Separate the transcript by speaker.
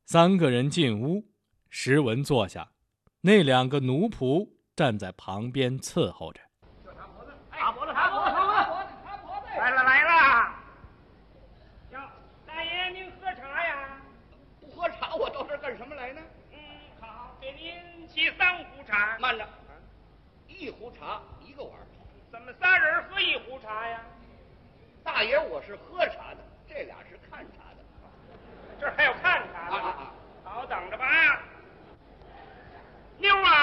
Speaker 1: 3个人进屋，石文坐下，那2个奴仆站在旁边伺候着。
Speaker 2: 擦脖子，来了！哟，大爷您喝茶呀？
Speaker 3: 不喝茶，我到这儿干什么来呢？
Speaker 2: 好，给您沏3壶茶。
Speaker 3: 慢着，1壶茶1个碗。
Speaker 2: 怎么仨人喝1壶茶呀？
Speaker 3: 大爷，我是喝茶的，这俩是看茶的。
Speaker 2: 这儿还有看茶的。
Speaker 3: 啊！
Speaker 2: 好，等着吧啊！妞啊！